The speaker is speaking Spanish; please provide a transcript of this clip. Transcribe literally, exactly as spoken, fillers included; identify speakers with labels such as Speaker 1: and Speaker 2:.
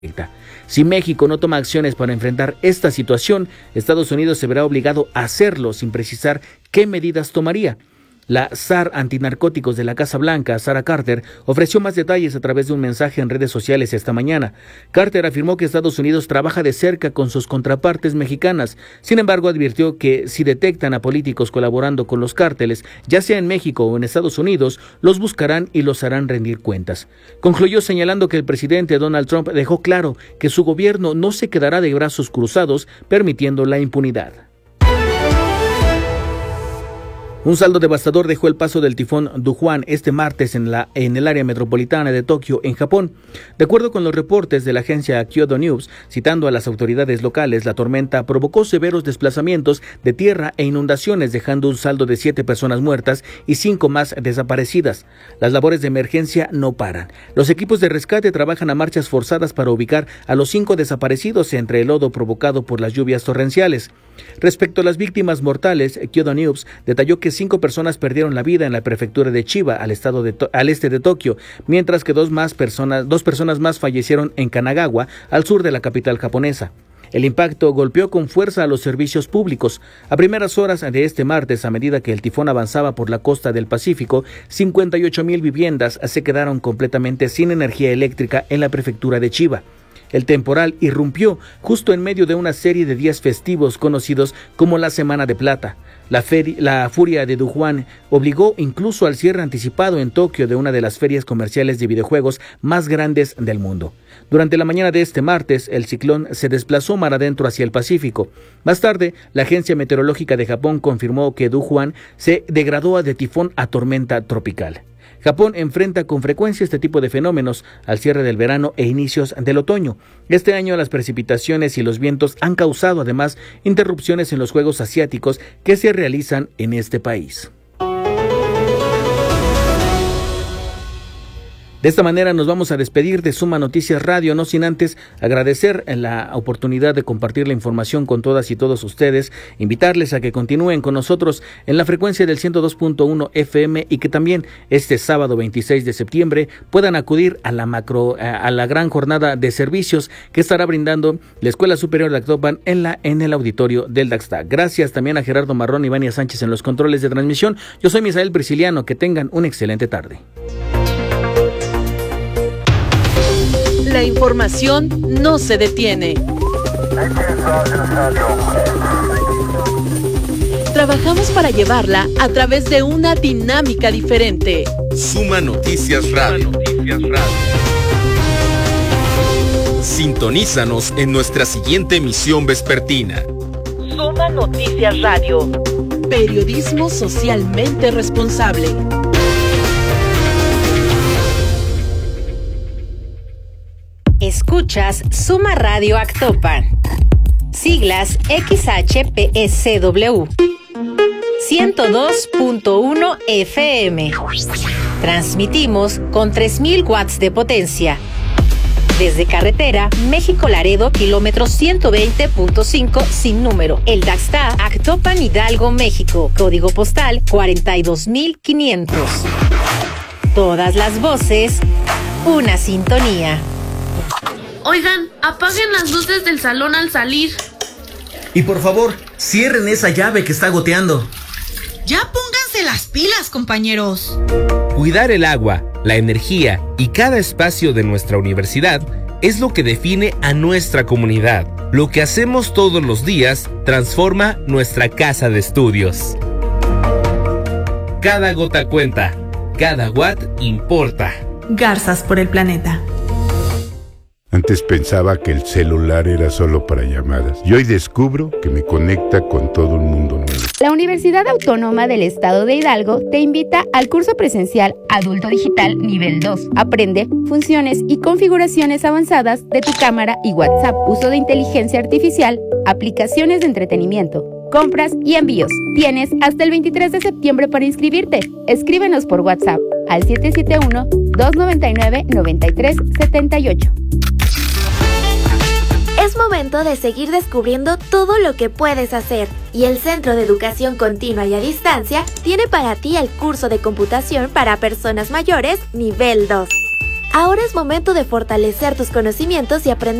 Speaker 1: Si México no toma acciones para enfrentar esta situación, Estados Unidos se verá obligado a hacerlo sin precisar qué medidas tomaría. La zar antinarcóticos de la Casa Blanca, Sarah Carter, ofreció más detalles a través de un mensaje en redes sociales esta mañana. Carter afirmó que Estados Unidos trabaja de cerca con sus contrapartes mexicanas. Sin embargo, advirtió que si detectan a políticos colaborando con los cárteles, ya sea en México o en Estados Unidos, los buscarán y los harán rendir cuentas. Concluyó señalando que el presidente Donald Trump dejó claro que su gobierno no se quedará de brazos cruzados, permitiendo la impunidad. Un saldo devastador dejó el paso del tifón Dujuan este martes en, la, en el área metropolitana de Tokio, en Japón. De acuerdo con los reportes de la agencia Kyodo News, citando a las autoridades locales, la tormenta provocó severos desplazamientos de tierra e inundaciones, dejando un saldo de siete personas muertas y cinco más desaparecidas. Las labores de emergencia no paran. Los equipos de rescate trabajan a marchas forzadas para ubicar a los cinco desaparecidos entre el lodo provocado por las lluvias torrenciales. Respecto a las víctimas mortales, Kyodo News detalló que cinco personas perdieron la vida en la prefectura de Chiba, al, estado de to- al este de Tokio, mientras que dos, más personas, dos personas más fallecieron en Kanagawa, al sur de la capital japonesa. El impacto golpeó con fuerza a los servicios públicos. A primeras horas de este martes, a medida que el tifón avanzaba por la costa del Pacífico, cincuenta y ocho mil viviendas se quedaron completamente sin energía eléctrica en la prefectura de Chiba. El temporal irrumpió justo en medio de una serie de días festivos conocidos como la Semana de Plata. La, feri- la furia de Dujuan obligó incluso al cierre anticipado en Tokio de una de las ferias comerciales de videojuegos más grandes del mundo. Durante la mañana de este martes, el ciclón se desplazó mar adentro hacia el Pacífico. Más tarde, la Agencia Meteorológica de Japón confirmó que Dujuan se degradó de tifón a tormenta tropical. Japón enfrenta con frecuencia este tipo de fenómenos al cierre del verano e inicios del otoño. Este año las precipitaciones y los vientos han causado además interrupciones en los Juegos Asiáticos que se realizan en este país. De esta manera nos vamos a despedir de Suma Noticias Radio, no sin antes agradecer la oportunidad de compartir la información con todas y todos ustedes, invitarles a que continúen con nosotros en la frecuencia del ciento dos punto uno F M y que también este sábado veintiséis de septiembre puedan acudir a la macro a la gran jornada de servicios que estará brindando la Escuela Superior de Actopan en la en el auditorio del Daxta. Gracias también a Gerardo Marrón y Vania Sánchez en los controles de transmisión. Yo soy Misael Prisciliano, que tengan una excelente tarde.
Speaker 2: La información no se detiene. Trabajamos para llevarla a través de una dinámica diferente.
Speaker 3: Suma Noticias Radio. Sintonízanos en nuestra siguiente emisión vespertina.
Speaker 2: Suma Noticias Radio. Periodismo socialmente responsable.
Speaker 4: Escuchas Suma Radio Actopan. Siglas X H P S W. ciento dos punto uno F M. Transmitimos con tres mil watts de potencia. Desde carretera México-Laredo, kilómetro ciento veinte punto cinco sin número. El Daxta, Actopan, Hidalgo, México. Código postal cuarenta y dos mil quinientos. Todas las voces, una sintonía.
Speaker 5: Oigan, apaguen las luces del salón al salir.
Speaker 6: Y por favor, cierren esa llave que está goteando.
Speaker 7: Ya pónganse las pilas, compañeros.
Speaker 8: Cuidar el agua, la energía y cada espacio de nuestra universidad es lo que define a nuestra comunidad. Lo que hacemos todos los días transforma nuestra casa de estudios. Cada gota cuenta, cada watt importa.
Speaker 9: Garzas por el planeta.
Speaker 10: Antes pensaba que el celular era solo para llamadas y hoy descubro que me conecta con todo un mundo nuevo.
Speaker 11: La Universidad Autónoma del Estado de Hidalgo te invita al curso presencial Adulto Digital Nivel dos. Aprende funciones y configuraciones avanzadas de tu cámara y WhatsApp, uso de inteligencia artificial, aplicaciones de entretenimiento, compras y envíos. Tienes hasta el veintitrés de septiembre para inscribirte. Escríbenos por WhatsApp al siete siete uno, dos nueve nueve, nueve tres siete ocho.
Speaker 12: Es momento de seguir descubriendo todo lo que puedes hacer, y el Centro de Educación Continua y a Distancia tiene para ti el curso de computación para personas mayores nivel dos. Ahora es momento de fortalecer tus conocimientos y aprender